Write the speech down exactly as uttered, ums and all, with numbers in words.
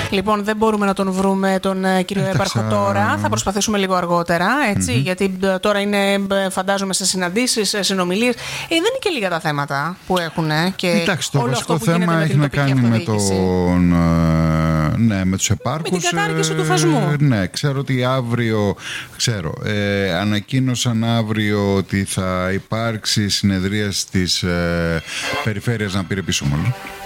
Λοιπόν, δεν μπορούμε να τον βρούμε τον ε, κύριο Έταξα... Έπαρχο τώρα. Θα προσπαθήσουμε λίγο αργότερα, έτσι, mm-hmm. γιατί ε, τώρα είναι, φαντάζομαι, σε συναντήσεις, σε συνομιλίες. Ε, δεν είναι και λίγα τα θέματα που έχουν. Ε, και εντάξει, το όλο βασικό αυτό που θέμα έχει να κάνει με τον... Ναι, με τους επάρχους. Με την κατάργηση του θεσμού. Ε, ναι, ξέρω ότι αύριο, ξέρω, ε, ανακοίνωσαν αύριο ότι θα υπάρξει συνεδρία της ε, περιφέρειας να πήρε πίσω μάλλον.